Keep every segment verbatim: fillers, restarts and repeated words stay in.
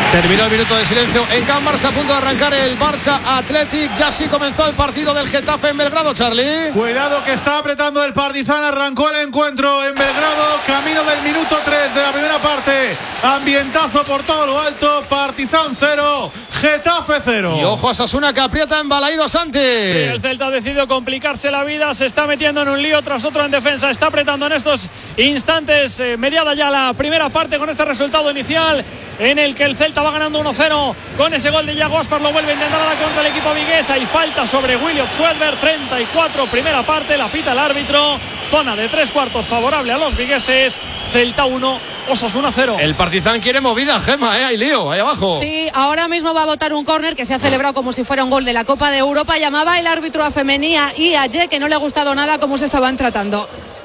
Terminó el minuto de silencio en Can Barça, a punto de arrancar el Barça Athletic. Ya sí comenzó el partido del Getafe en Belgrado, Charlie. Cuidado que está apretando el Partizan. Arrancó el encuentro en Belgrado, camino del minuto tres de la primera parte. Ambientazo por todo lo alto. Partizan cero, Getafe cero. Y ojo a Osasuna que aprieta en Balaído, Santi. Sí, el Celta ha decidido complicarse la vida, se está metiendo en un lío tras otro en defensa, está apretando en estos instantes, eh, mediada ya la primera parte con este resultado inicial en el que el Celta va ganando uno cero con ese gol de Iago Aspas. Lo vuelve a intentar ahora contra el equipo viguesa y falta sobre William Schwedberg. Treinta y cuatro, primera parte, la pita el árbitro. Zona de tres cuartos favorable a los vigueses. Celta uno, Osasuna cero. El Partizan quiere movida, Gema, ¿eh? Hay lío, ahí abajo. Sí, ahora mismo va a botar un córner que se ha celebrado como si fuera un gol de la Copa de Europa. Llamaba el árbitro a Femenía y a Ye, que no le ha gustado nada cómo se estaban tratando.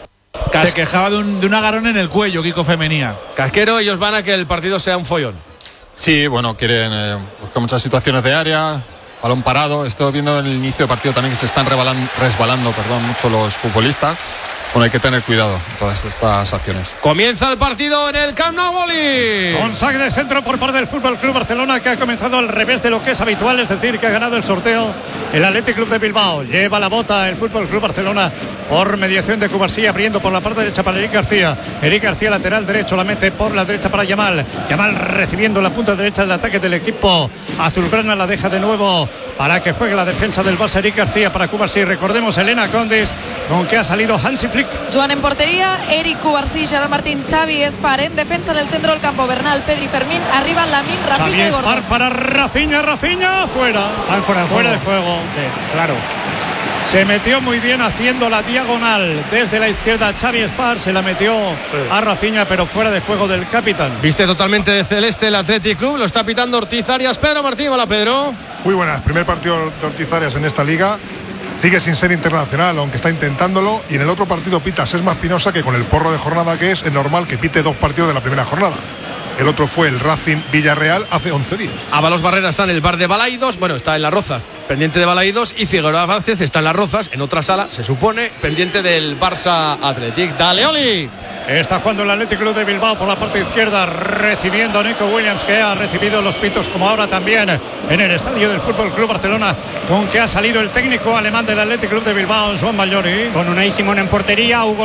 Se quejaba de un, de un agarrón en el cuello, Kiko Femenía. Casquero, ellos van a que el partido sea un follón. Sí, bueno, quieren eh, buscar muchas situaciones de área, balón parado. Estoy viendo en el inicio del partido también que se están resbalando, resbalando perdón, mucho los futbolistas. Bueno, hay que tener cuidado en todas estas acciones. Comienza el partido en el Camp Nou, Boli. Con saque de centro por parte del Fútbol Club Barcelona, que ha comenzado al revés de lo que es habitual, es decir, que ha ganado el sorteo el Athletic Club de Bilbao. Lleva la bota el Fútbol Club Barcelona por mediación de Cubarsí, abriendo por la parte derecha para Eric García. Eric García, lateral derecho, la mete por la derecha para Yamal. Yamal recibiendo la punta derecha del ataque del equipo azulgrana, la deja de nuevo para que juegue la defensa del Barça. Eric García para Cubarsí. Recordemos Elena Condis, con que ha salido Hansi Flick. Joan en portería, Eric Cubarsí, Gerard Martín, Xavi Espar en defensa. En el centro del campo, Bernal, Pedri, Fermín, arriba Lamine, Rafinha y Gordon. Espar para Rafinha, Rafinha, fuera. Ah, fuera de fuera juego. de juego. Sí, claro. Se metió muy bien haciendo la diagonal desde la izquierda. Xavi Espar se la metió sí. a Rafinha, pero fuera de juego del capitán. Viste totalmente de celeste el Athletic Club, lo está pitando Ortiz Arias. Pedro Martín, hola Pedro. Muy buenas, primer partido de Ortiz Arias en esta liga. Sigue sin ser internacional, aunque está intentándolo. Y en el otro partido pita Sesma Espinosa, que con el porro de jornada que es, es normal que pite dos partidos de la primera jornada. El otro fue el Racing Villarreal hace once días. Ábalos Barrera está en el bar de Balaídos, bueno, está en Las Rozas, pendiente de Balaídos, y Figueroa Vázquez está en Las Rozas, en otra sala, se supone, pendiente del Barça Athletic. Dale, Oli. Está jugando el Athletic Club de Bilbao por la parte izquierda, recibiendo a Nico Williams, que ha recibido los pitos, como ahora también en el estadio del Fútbol Club Barcelona, con que ha salido el técnico alemán del Athletic Club de Bilbao, Joan Balloni. Con Unai Simón en portería, Hugo